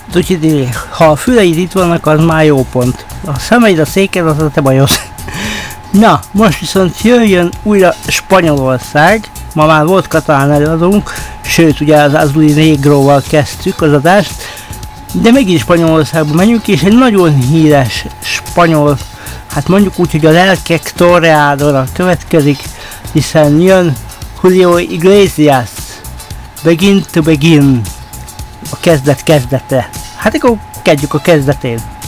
Úgyhogy ha a füleid itt vannak, az már jó pont. A szemeid a széked, az a te bajod. Na, most viszont jöjjön újra Spanyolország. Ma már volt katalán előadónk, sőt ugye az Azul Negróval kezdtük az adást, de megint Spanyolországba menjünk, és egy nagyon híres spanyol, hát mondjuk úgy, hogy a lelkek torreádora következik, hiszen jön Julio Iglesias, Begin to Begin, a kezdet kezdete. Hát akkor kezdjük a kezdetén.